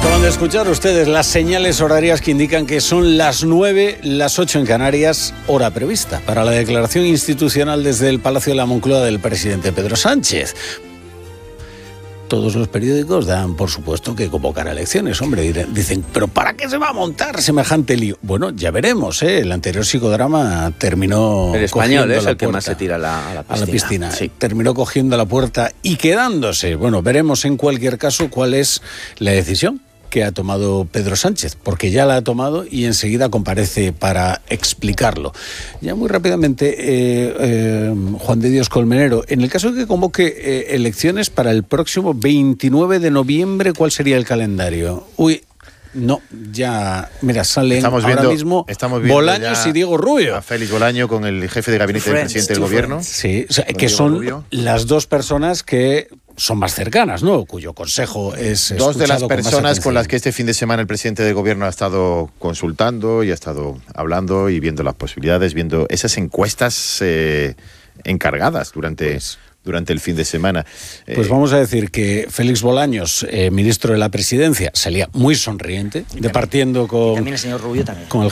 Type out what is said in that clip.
Acaban de escuchar ustedes las señales horarias que indican que son las 9, las 8 en Canarias, hora prevista para la declaración institucional desde el Palacio de la Moncloa del presidente Pedro Sánchez. Todos los periódicos dan por supuesto que convocará elecciones. Hombre, dicen, ¿pero para qué se va a montar semejante lío? Bueno, ya veremos, ¿eh? El anterior psicodrama terminó... El español es el que más se tira a la piscina. Sí. Terminó cogiendo la puerta y quedándose. Bueno, veremos en cualquier caso cuál es la decisión que ha tomado Pedro Sánchez, porque ya la ha tomado y enseguida comparece para explicarlo. Ya muy rápidamente, Juan de Dios Colmenero, en el caso de que convoque elecciones para el próximo 29 de noviembre, ¿cuál sería el calendario? No, ya, mira, salen ahora mismo Bolaños y Diego Rubio. A Félix Bolaño con el jefe de gabinete del presidente del gobierno. Sí, o sea, que son Rubio. Las dos personas que son más cercanas, ¿no? Cuyo consejo es dos de las personas con las que este fin de semana el presidente del gobierno ha estado consultando y ha estado hablando y viendo las posibilidades, viendo esas encuestas encargadas durante el fin de semana. Pues vamos a decir que Félix Bolaños, ministro de la Presidencia, salía muy sonriente, departiendo con... Y también el señor Rubio también. Con el